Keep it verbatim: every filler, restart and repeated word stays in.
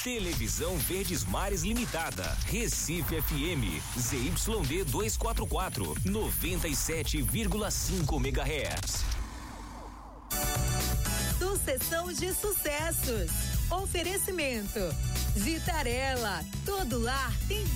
Televisão Verdes Mares Limitada, Recife F M, Z Y D duzentos e quarenta e quatro, noventa e sete vírgula cinco megahertz. Sucessão de sucessos. Oferecimento Vitarella, todo lar tem